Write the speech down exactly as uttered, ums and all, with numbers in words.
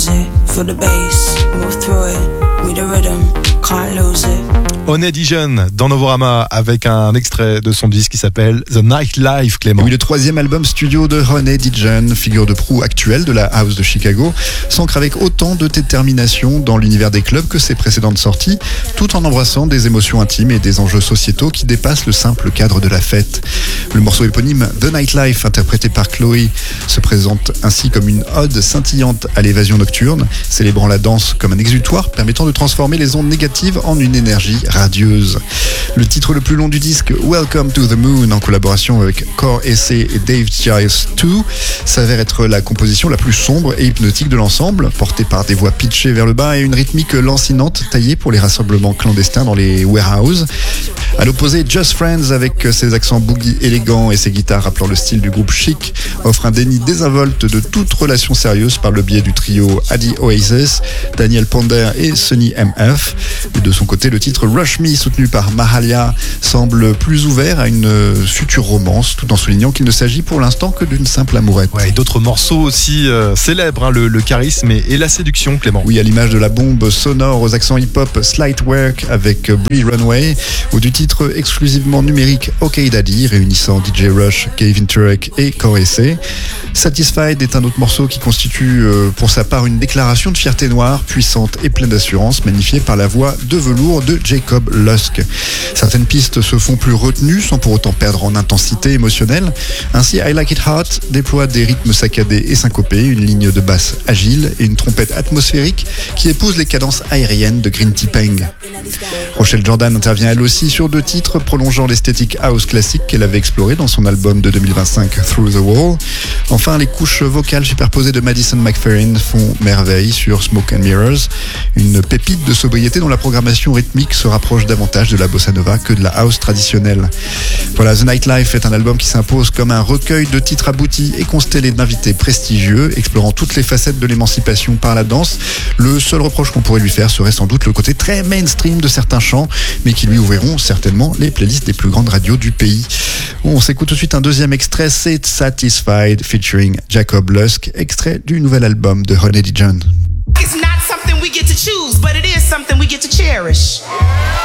music, feel the bass, move through it, we the rhythm, can't lose it. Honey Dijon dans Novorama avec un extrait de son disque qui s'appelle The Nightlife, Clément. Oui, le troisième album studio de Honey Dijon, figure de proue actuelle de la house de Chicago, s'ancre avec autant de détermination dans l'univers des clubs que ses précédentes sorties, tout en embrassant des émotions intimes et des enjeux sociétaux qui dépassent le simple cadre de la fête. Le morceau éponyme The Nightlife, interprété par Chloé, se présente ainsi comme une ode scintillante à l'évasion nocturne, célébrant la danse comme un exutoire permettant de transformer les ondes négatives en une énergie radieuse. Le titre le plus long du disque, Welcome to the Moon, en collaboration avec Core Essay et Dave Giles deux, s'avère être la composition la plus sombre et hypnotique de l'ensemble, portée par des voix pitchées vers le bas et une rythmique lancinante taillée pour les rassemblements clandestins dans les warehouses. À l'opposé, Just Friends, avec ses accents boogie élégants et ses guitares rappelant le style du groupe Chic, offre un déni désinvolte de toute relation sérieuse par le biais du trio Adi Oasis, Daniel Ponder et Sonny M F. De son côté, le titre Rush Me, soutenu par Mahalia, semble plus ouvert à une future romance, tout en soulignant qu'il ne s'agit pour l'instant que d'une simple amourette. Ouais, et d'autres morceaux aussi euh, célèbres, hein, le, le charisme et, et la séduction, Clément. Oui, à l'image de la bombe sonore aux accents hip-hop Slight Work avec Bree Runway, ou du titre exclusivement numérique OK Daddy, réunissant D J Rush, Gavin Turek et Core Essay. Satisfied est un autre morceau qui constitue euh, pour sa part une déclaration de fierté noire, puissante et pleine d'assurance, magnifiée par la voix de velours de Jacob Lusk. Certaines pistes se font plus retenues sans pour autant perdre en intensité émotionnelle. Ainsi, I Like It Hot déploie des rythmes saccadés et syncopés, une ligne de basse agile et une trompette atmosphérique qui épouse les cadences aériennes de Green Tea Peng. Rochelle Jordan intervient elle aussi sur deux titres prolongeant l'esthétique house classique qu'elle avait explorée dans son album de deux mille vingt-cinq Through the Wall. Enfin, les couches vocales superposées de Madison McFerrin font merveille sur Smoke and Mirrors, une pépite de sobriété dont la programmation rythmique se rapproche davantage de la bossa nova que de la house traditionnelle. Voilà, The Nightlife est un album qui s'impose comme un recueil de titres aboutis et constellé d'invités prestigieux, explorant toutes les facettes de l'émancipation par la danse. Le seul reproche qu'on pourrait lui faire serait sans doute le côté très mainstream de certains chants, mais qui lui ouvriront certainement les playlists des plus grandes radios du pays. On s'écoute tout de suite un deuxième extrait, c'est Satisfied featuring Jacob Lusk, extrait du nouvel album de Honey Dijon. It's not something we get to choose, but it is something we get to cherish.